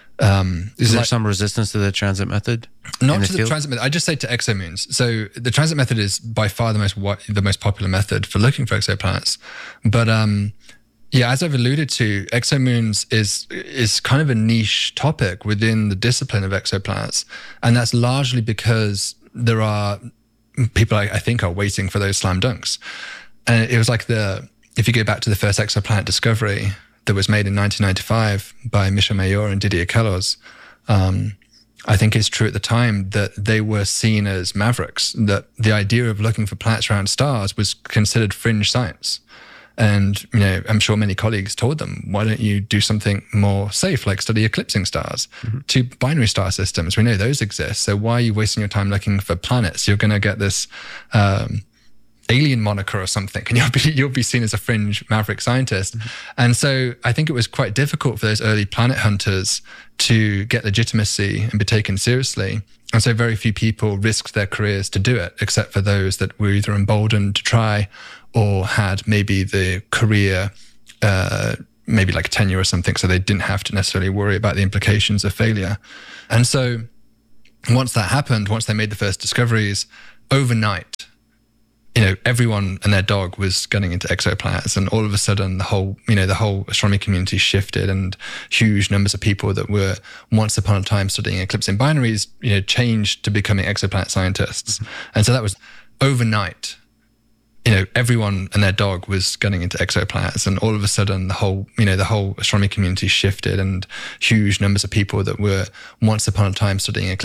um, is there like, some resistance to the transit method? Not the to the field? transit method. I just say to exomoons. So the transit method is by far the most the most popular method for looking for exoplanets. But um, yeah, as I've alluded to, exomoons is is kind of a niche topic within the discipline of exoplanets, and that's largely because there are people I, I think are waiting for those slam dunks. And it was like the, if you go back to the first exoplanet discovery that was made in nineteen ninety-five by Michel Mayor and Didier Queloz, um, I think it's true at the time that they were seen as mavericks, that the idea of looking for planets around stars was considered fringe science. And, you know, I'm sure many colleagues told them, why don't you do something more safe, like study eclipsing stars, mm-hmm. to binary star systems? We know those exist. So why are you wasting your time looking for planets? You're going to get this um, alien moniker or something, and you'll be, you'll be seen as a fringe maverick scientist. Mm-hmm. And so I think it was quite difficult for those early planet hunters to get legitimacy and be taken seriously. And so very few people risked their careers to do it, except for those that were either emboldened to try or had maybe the career, uh, maybe like tenure or something, so they didn't have to necessarily worry about the implications of failure. And so once that happened, once they made the first discoveries, overnight, you know, everyone and their dog was gunning into exoplanets, and all of a sudden the whole, you know, the whole astronomy community shifted, and huge numbers of people that were once upon a time studying eclipsing binaries, you know, changed to becoming exoplanet scientists. Mm-hmm. And so that was overnight. You know, everyone and their dog was gunning into exoplanets, and all of a sudden the whole, you know, the whole astronomy community shifted, and huge numbers of people that were once upon a time studying eclipsing